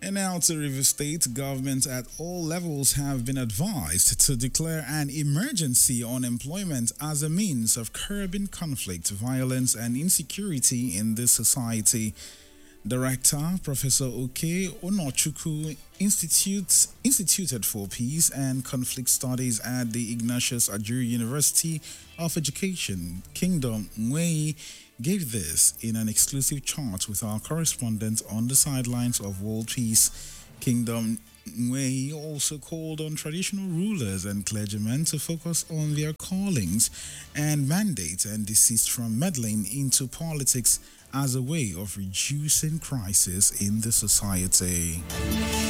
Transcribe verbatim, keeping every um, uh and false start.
And now to River State, governments at all levels have been advised to declare an emergency on employment as a means of curbing conflict, violence, and insecurity in this society. Director Professor Oke Onochukwu Institute, Instituted for Peace and Conflict Studies at the Ignatius Ajuri University of Education, Kingdom Nwei, gave this in an exclusive chat with our correspondent on the sidelines of World Peace. Kingdom Nwei also called on traditional rulers and clergymen to focus on their callings and mandates and desist from meddling into politics as a way of reducing crisis in the society.